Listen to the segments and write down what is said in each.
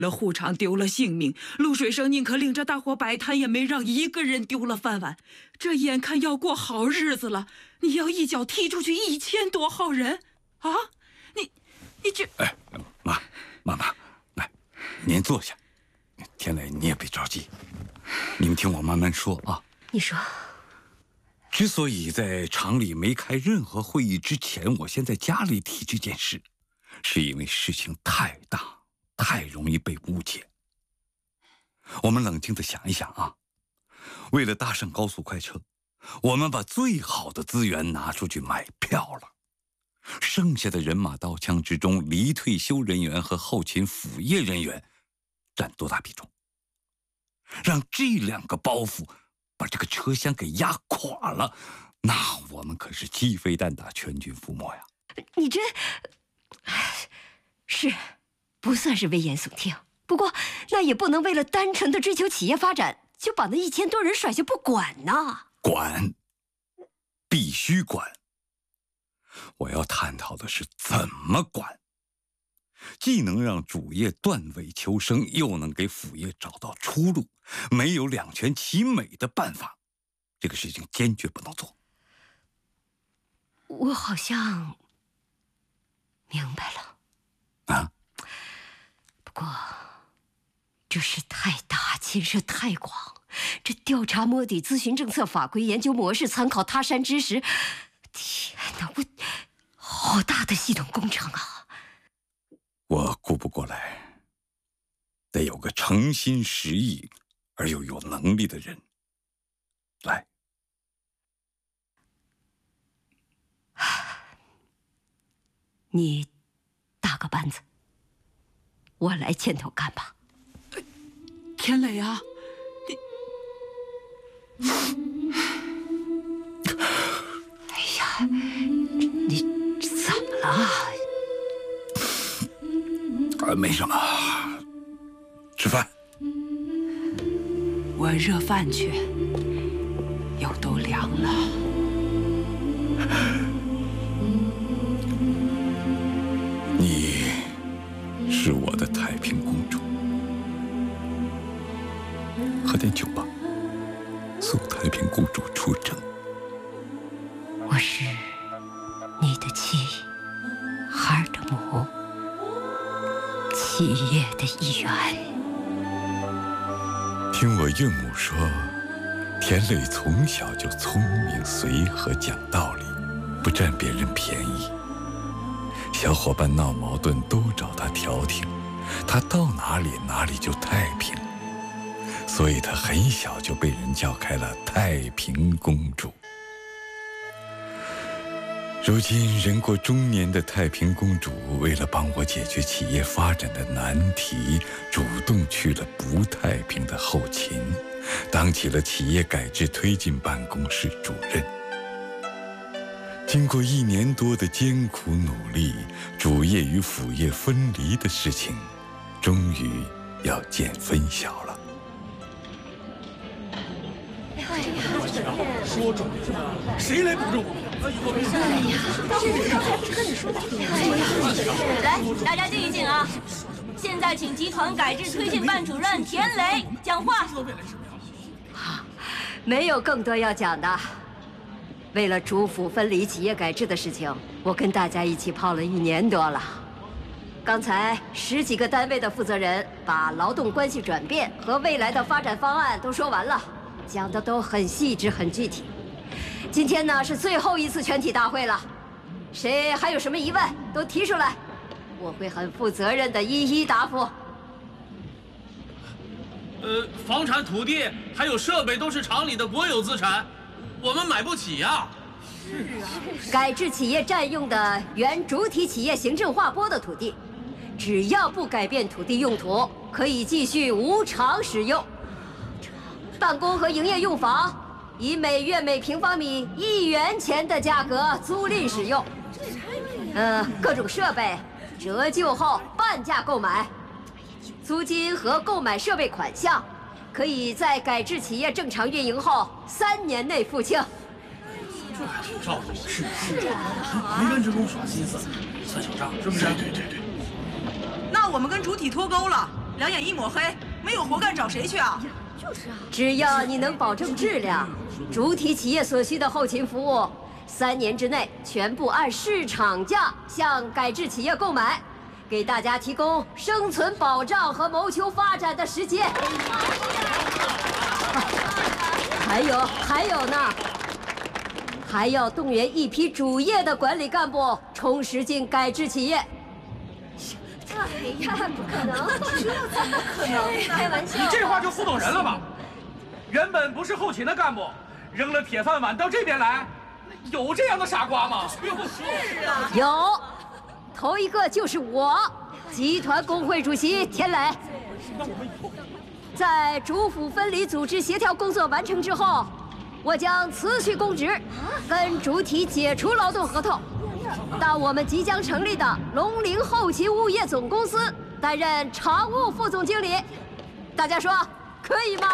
了护场丢了性命，陆水生宁可领着大伙摆摊，也没让一个人丢了饭碗。这眼看要过好日子了，你要一脚踢出去1000多号人啊！你这…… 哎，妈，来，您坐下。天磊，你也别着急，你们听我慢慢说啊。 你说。 之所以在厂里没开任何会议之前，我先在家里提这件事，是因为事情太大，太容易被误解。我们冷静地想一想啊，为了搭上高速快车，我们把最好的资源拿出去买票了，剩下的人马刀枪之中，离退休人员和后勤辅业人员占多大比重？让这2个包袱把这个车厢给压垮了，那我们可是鸡飞蛋打，全军覆没呀！ 你这是不算是危言耸听，不过那也不能为了单纯的追求企业发展，就把那1000多人甩下不管呐！ 管，必须管。我要探讨的是怎么管，既能让主业断尾求生，又能给辅业找到出路，没有两全其美的办法，这个事情坚决不能做。 我好像明白了。 啊？ 不过这事太大，牵涉太广，这调查摸底、咨询政策法规、研究模式、参考他山之石，天哪，我好大的系统工程啊！ 我顾不过来，得有个诚心实意而又有能力的人来。 你搭个班子，我来牵头干吧。 天磊啊， 哎呀，你怎么了？ 没什么，吃饭。 我热饭去，药都凉了。 你是我的太平公主，喝点酒吧，送太平公主出征。 我是你的妻，孩儿的母，企业的一员。 听我岳母说，田磊从小就聪明随和，讲道理，不占别人便宜。小伙伴闹矛盾都找他调停，他到哪里哪里就太平，所以他很小就被人叫开了太平公主。如今人过中年的太平公主，为了帮我解决企业发展的难题，主动去了不太平的后勤，当起了企业改制推进办公室主任。经过1年多的艰苦努力，主业与辅业分离的事情，终于要见分晓了。 说中了，谁来保证我们？ 来，大家静一静啊！现在请集团改制推进办主任田磊讲话。 没有更多要讲的。为了主辅分离企业改制的事情，我跟大家一起泡了1年多了。刚才10几个单位的负责人把劳动关系转变和未来的发展方案都说完了，讲的都很细致、很具体。今天呢是最后一次全体大会了，谁还有什么疑问都提出来，我会很负责任的一一答复。 房产、土地还有设备都是厂里的国有资产，我们买不起呀。 是啊，改制企业占用的原主体企业行政划拨的土地，只要不改变土地用途，可以继续无偿使用。办公和营业用房以每月每平方米1元钱的价格租赁使用。各种设备折旧后半价购买，租金和购买设备款项可以在改制企业正常运营后3年内付清。 这还挺照顾我，是没跟职工耍心思，算小账是不是？对。 那我们跟主体脱钩了， 两眼一抹黑，没有活干找谁去啊？ 就是啊，只要你能保证质量，主体企业所需的后勤服务，3年之内全部按市场价向改制企业购买，给大家提供生存保障和谋求发展的时间。还有呢，还要动员一批主业的管理干部充实进改制企业。哎呀，不可能！这怎么可能？开玩笑！ 你这话就糊弄人了吧？原本不是后勤的干部，扔了铁饭碗到这边来，有这样的傻瓜吗？ 是啊， 有，头一个就是我，集团工会主席田磊。在主辅分离组织协调工作完成之后，我将辞去公职，跟主体解除劳动合同，到我们即将成立的龙陵后勤物业总公司担任常务副总经理。大家说可以吗？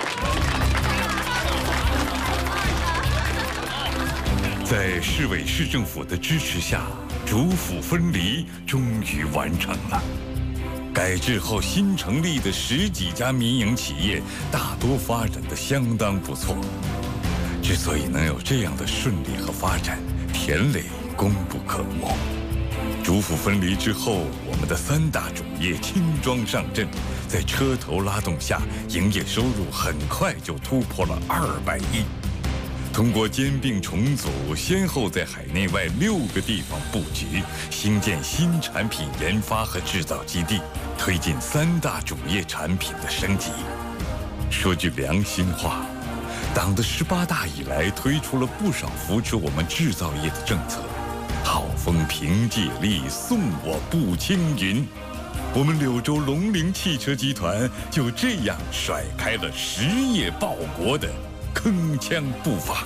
在市委市政府的支持下，主辅分离终于完成了。改制后新成立的10几家民营企业，大多发展得相当不错。之所以能有这样的顺利和发展，田磊功不可没。主辅分离之后，我们的3大主业轻装上阵，在车头拉动下，营业收入很快就突破了200亿。通过兼并重组，先后在海内外6个地方布局，兴建新产品研发和制造基地，推进3大主业产品的升级。说句良心话，党的18大以来推出了不少扶持我们制造业的政策，好风凭借力，送我步青云。我们柳州龙陵汽车集团就这样甩开了实业报国的铿锵步伐。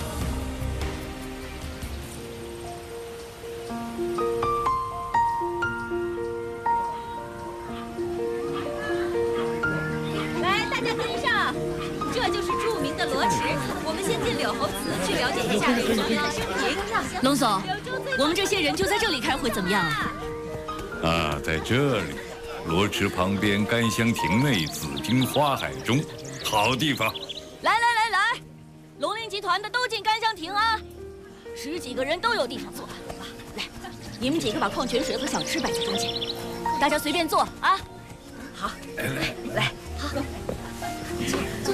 来，大家跟上，这就是著名的罗池。我们先进柳侯祠去了解一下柳宗元的生平。 龙总，我们这些人就在这里开会，怎么样啊？ 啊，在这里，罗池旁边甘香亭内，紫荆花海中，好地方。 来，龙陵集团的都进甘香亭啊！10几个人都有地方坐。来，你们几个把矿泉水和小吃摆在中间，大家随便坐啊。好，来，好，坐。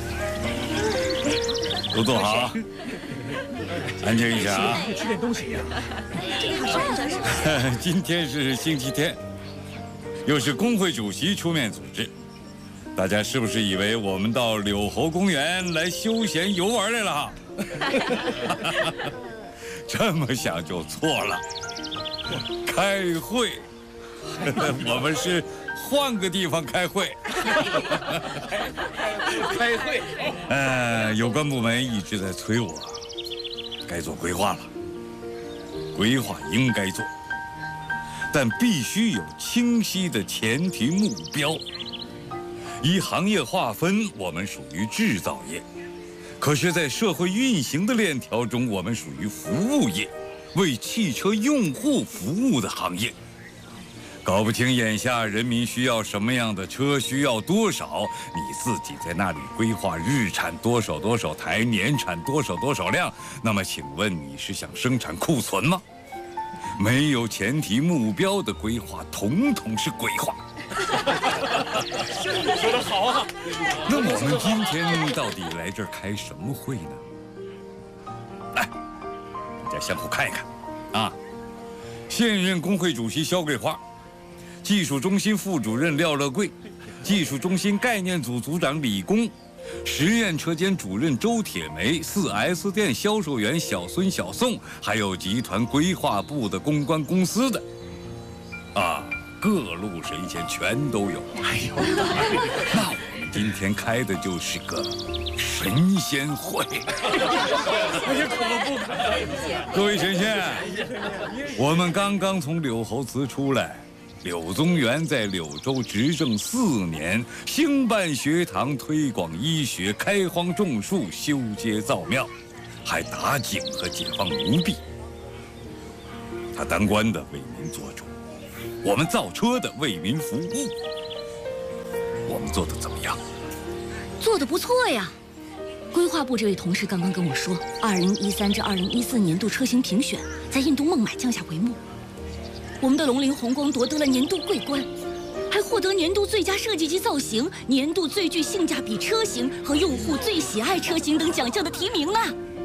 都坐好啊，安静一下啊。 吃点东西呀。 今天是星期天，又是工会主席出面组织。大家是不是以为我们到柳侯公园来休闲游玩来了哈？这么想就错了。开会，我们是换个地方开会。 开会。 有关部门一直在催我，该做规划了。规划应该做，但必须有清晰的前提目标。依行业划分，我们属于制造业，可是，在社会运行的链条中，我们属于服务业，为汽车用户服务的行业。搞不清眼下人民需要什么样的车，需要多少，你自己在那里规划日产多少多少台，年产多少多少辆，那么请问你是想生产库存吗？没有前提目标的规划，统统是鬼话。 说得好啊！ 那我们今天到底来这儿开什么会呢？来，大家相互看一看，啊，现任工会主席肖桂花，技术中心副主任廖乐贵，技术中心概念组组长李工，实验车间主任周铁梅，4S 店销售员小孙小宋，还有集团规划部的公关公司的，啊。各路神仙全都有。哎呦，那我们今天开的就是个神仙会。 哎呀，可不可！ 各位神仙，我们刚刚从柳侯祠出来，柳宗元在柳州执政4年，兴办学堂，推广医学，开荒种树，修街造庙，还打井和解放奴婢。他当官的为民做主，我们造车的为民服务。 做得怎么样？ 做得不错呀。规划部这位同事刚刚跟我说，2013至2014年度车型评选在印度孟买降下帷幕，我们的龙陵宏光夺得了年度桂冠，还获得年度最佳设计及造型、年度最具性价比车型和用户最喜爱车型等奖项的提名呢。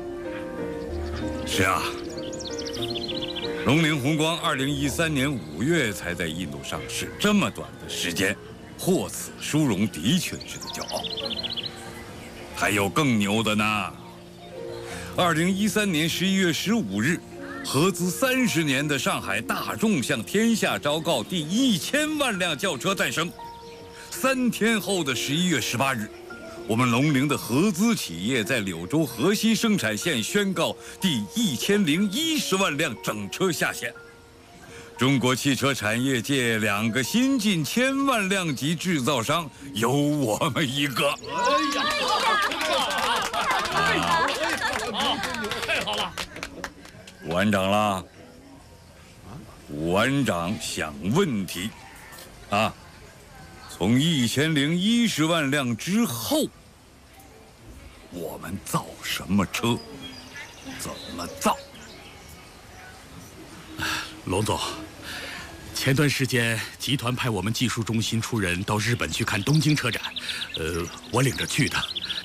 是啊，龙陵宏光2013年5月才在印度上市，这么短的时间，获此殊荣的确值得骄傲。还有更牛的呢！2013年11月15日，合资30年的上海大众向天下昭告第1000万辆轿车诞生。3天后的11月18日，我们龙陵的合资企业在柳州河西生产线宣告第1010万辆整车下线。中国汽车产业界2个新近1000万辆级制造商，有我们一个。 太好了！ 武安长啦，武安长想问题啊，从1010万辆之后，我们造什么车？怎么造？ 龙总，前段时间集团派我们技术中心出人到日本去看东京车展，我领着去的。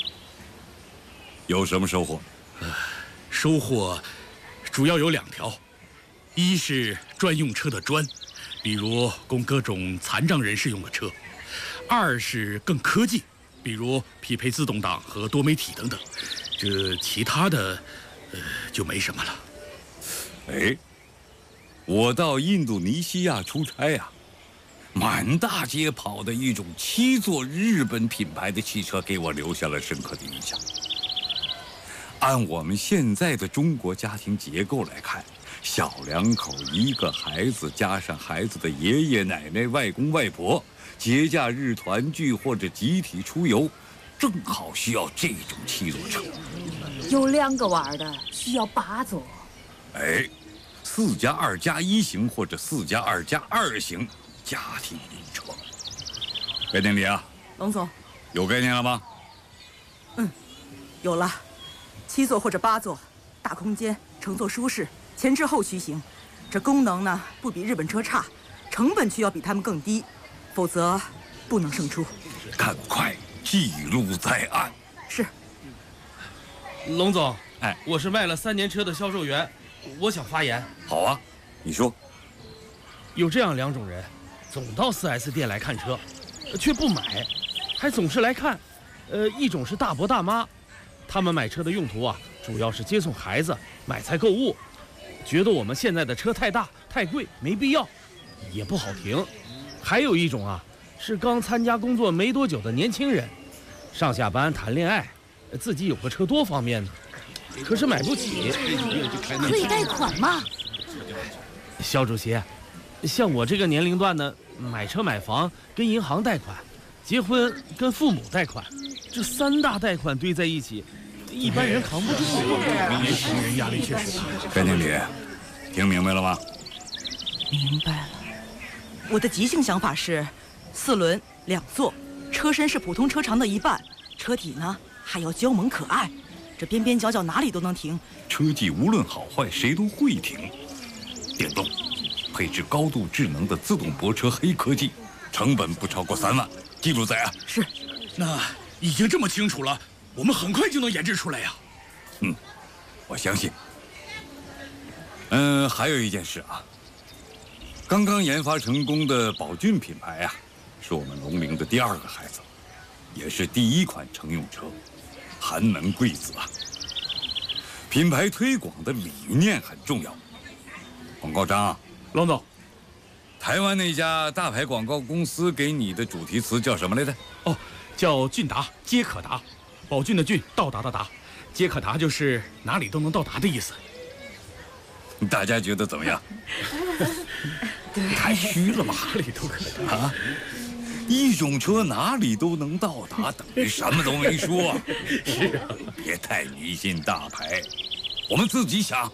有什么收获？ 收获主要有2条，一是专用车的专，比如供各种残障人士用的车；二是更科技，比如匹配自动挡和多媒体等等。这其他的，就没什么了。 哎，我到印度尼西亚出差啊，满大街跑的一种7座日本品牌的汽车，给我留下了深刻的印象。按我们现在的中国家庭结构来看，小2口1个孩子，加上孩子的爷爷奶奶、外公外婆，节假日团聚或者集体出游，正好需要这种7座车。 有2个娃儿的需要8座。 哎，4+2+1型或者4+2+2型家庭用车。概念里啊， 龙总， 有概念了吗？ 有了，7座或者8座，大空间，乘坐舒适，前置后驱型。这功能呢不比日本车差，成本却要比他们更低，否则不能胜出。 赶快记录在案。 是。 龙总， 哎， 我是卖了3年车的销售员，我想发言。 好啊，你说。 有这样2种人，总到4S 店来看车，却不买，还总是来看。一种是大伯大妈，他们买车的用途啊，主要是接送孩子、买菜购物，觉得我们现在的车太大、太贵，没必要，也不好停。还有一种啊，是刚参加工作没多久的年轻人，上下班谈恋爱，自己有个车多方便呢，可是买不起。 可以贷款吗？ 肖主席，像我这个年龄段呢，买车买房跟银行贷款，结婚跟父母贷款，这3大贷款堆在一起，一般人扛不住。 年轻人压力确实大。 该经理，听明白了吗？ 明白了。我的即兴想法是，4轮2座，车身是普通车长的1半，车体呢还要娇萌可爱，这边边角角哪里都能停。 车技无论好坏，谁都会停。电动，配置高度智能的自动泊车黑科技，成本不超过3万，记录在案。 是。 那已经这么清楚了，我们很快就能研制出来呀。 我相信。还有一件事啊，刚刚研发成功的宝骏品牌啊，是我们龙陵的第2个孩子，也是第1款乘用车，寒门贵子啊。品牌推广的理念很重要。广告章啊， 龙总， 台湾那家大牌广告公司给你的主题词叫什么来着？ 哦，叫俊达，皆可达。宝骏的骏，到达的达，皆可达就是哪里都能到达的意思。 大家觉得怎么样？太虚了吧？哪里都可达啊！一种车哪里都能到达，等于什么都没说。 是啊， 别太迷信大牌，我们自己想。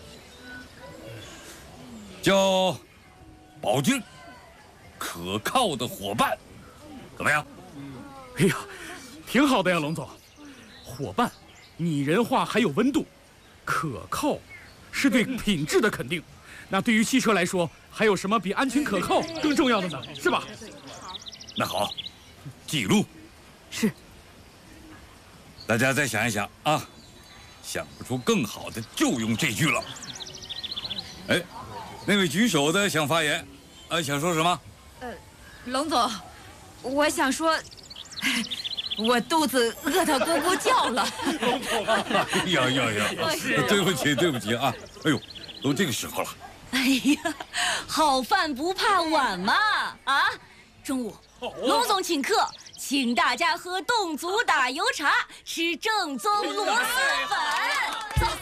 叫宝骏，可靠的伙伴，怎么样？ 哎呀，挺好的呀，龙总。伙伴，拟人化还有温度，可靠，是对品质的肯定。那对于汽车来说，还有什么比安全可靠更重要的呢？是吧？ 那好，记录。 是。 大家再想一想啊，想不出更好的就用这句了。哎，那位举手的想发言，想说什么？ 龙总，我想说，我肚子饿得咕咕叫了。 龙总啊！呀，对不起啊！哎呦，都这个时候了。 哎呀，好饭不怕晚嘛！啊，中午龙总请客，请大家喝侗族打油茶，吃正宗螺蛳粉。走。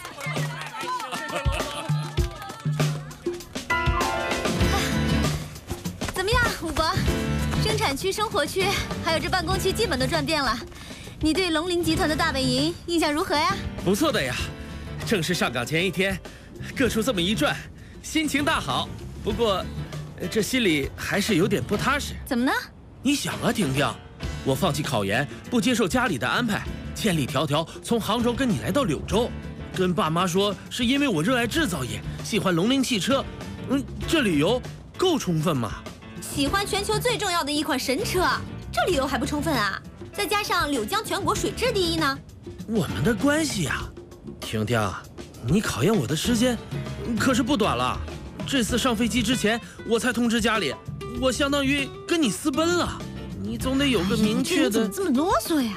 怎么样，武伯？生产区、生活区，还有这办公区，基本都转遍了。你对龙陵集团的大本营印象如何呀？ 不错的呀，正式上岗前一天，各处这么一转，心情大好。不过，这心里还是有点不踏实。 怎么呢？ 你想啊，婷婷，我放弃考研，不接受家里的安排，千里迢迢从杭州跟你来到柳州，跟爸妈说是因为我热爱制造业，喜欢龙陵汽车。这理由够充分吗？ 喜欢全球最重要的一款神车，这理由还不充分啊？再加上柳江全国水质第一呢。 我们的关系呀，婷婷，你考验我的时间可是不短了。这次上飞机之前，我才通知家里，我相当于跟你私奔了。你总得有个明确的。 你怎么这么啰嗦呀？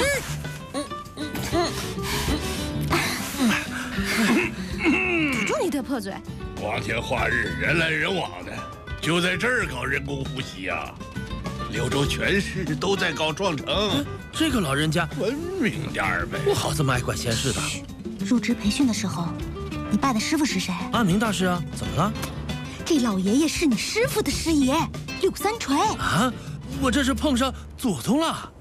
堵住你的破嘴！ 光天化日，人来人往的，就在这儿搞人工呼吸啊！柳州全市都在搞创城， 这个老人家文明点儿呗， 不好这么爱管闲事的。 入职培训的时候，你拜的师傅是谁？ 阿明大师啊，怎么了？ 这老爷爷是你师傅的师爷，柳三锤啊！我这是碰上祖宗了。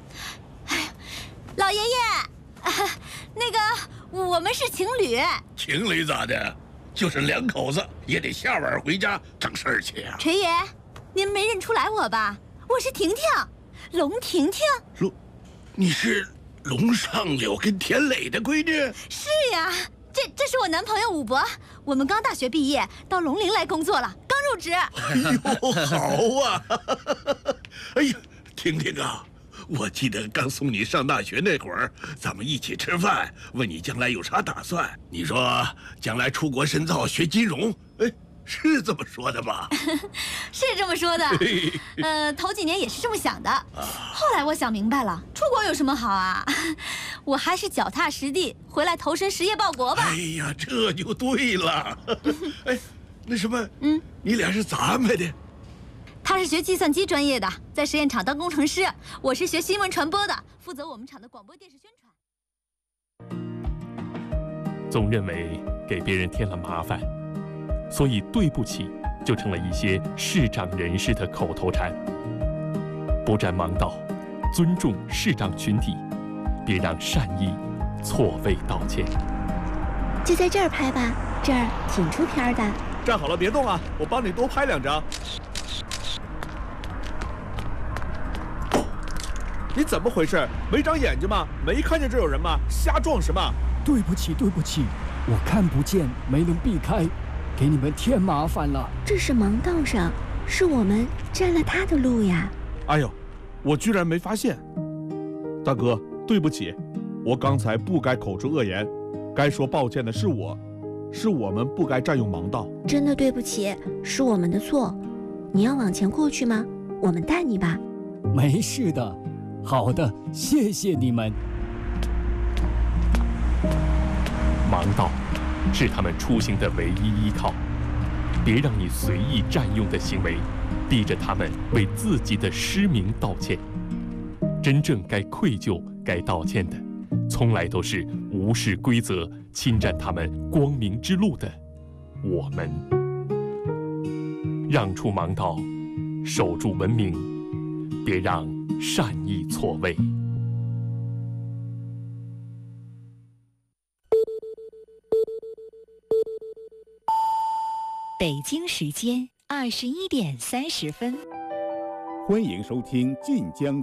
老爷爷，那个我们是情侣。 情侣咋的？就是两口子也得下晚回家整事儿去呀。 锤爷，您没认出来我吧？我是婷婷，龙婷婷。 你是龙上柳跟田磊的闺女？ 是呀，这是我男朋友武伯，我们刚大学毕业，到龙陵来工作了，刚入职。 哎呦，好啊！哎呀，婷婷啊，我记得刚送你上大学那会儿，咱们一起吃饭，问你将来有啥打算。你说将来出国深造学金融，哎，是这么说的吧？ 是这么说的。头几年也是这么想的，后来我想明白了，出国有什么好啊？我还是脚踏实地，回来投身实业报国吧。 哎呀，这就对了。哎，那什么，你俩是咋安排的？ 他是学计算机专业的，在实验厂当工程师；我是学新闻传播的，负责我们厂的广播电视宣传。 总认为给别人添了麻烦，所以对不起就成了一些视长人士的口头禅。不占盲道，尊重视长群体，别让善意错位道歉。 就在这儿拍吧，这儿挺出片的。 站好了，别动啊，我帮你多拍2张。你怎么回事？没长眼睛吗？没看见这有人吗？瞎撞什么？ 对不起，我看不见，没能避开，给你们添麻烦了。 这是盲道上，是我们占了他的路呀。 哎呦，我居然没发现。大哥，对不起，我刚才不该口出恶言，该说抱歉的是我们不该占用盲道。 真的对不起，是我们的错。你要往前过去吗？我们带你吧。 没事的。好的，谢谢你们。 盲道是他们出行的唯一依靠，别让你随意占用的行为逼着他们为自己的失明道歉。真正该愧疚、该道歉的，从来都是无视规则、侵占他们光明之路的我们。让出盲道，守住文明，别让善意错位。 北京时间21点30分。 欢迎收听晋江